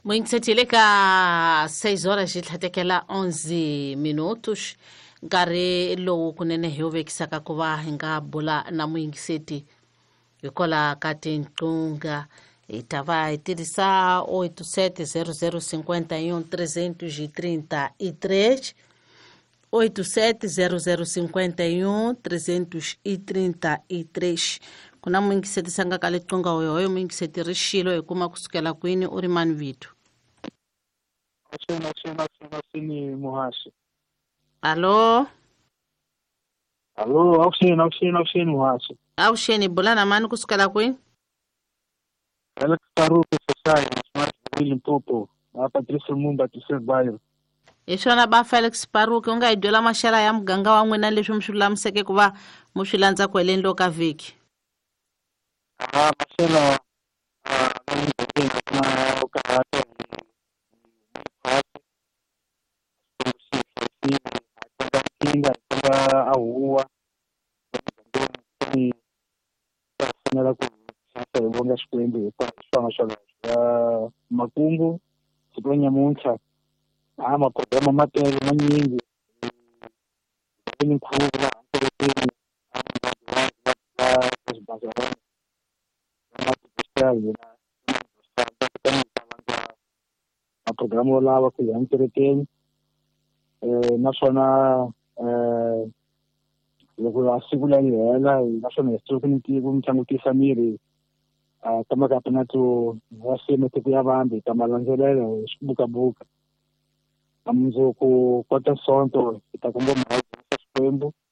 Muinsetile ka 6 horas tlhatekela 11 minutos. Nkarhi lowu kunene hi wu vekisaka ku va hi nga bula na muingiseti hikola ka tinqunga hi ta va hi tirhisa 87 0051 333 ku na muingiseti sangaka liqunga hoyo muingiseti Rixilo hi kuma kusukela kwini u ri mani Vito? Avuxeni muhaxi. Alo Avuxeni muhaxi. avuxeni bula na mani kusukela kwini? Alex Faruku Sosai, Smart Limpopo. Patrice Lumumba Tisebayo. Hi swona ba Felix Paruke u nga hi byela maxela ya muganga wa n'wina leswi mi swi lulamiseke ku va mu swi landza ku heleni lo ka vhiki? Maxela na karata a huwa fanela ku hi vonga Xikwembu hi swona swona makungu siku ra nyamuntlha maphurogiramu ma tele manyingi nkhuvo maphurogiramu yo lava ku ya ekerekeni naswona loko siku leri hela naswona hi ku mi tlangutisa miri ka makapinatu ya simetiko ya vanhu hi ta ma landzelela hi swibukabuka mundzuku kota sonto hi ta komba Xikwembu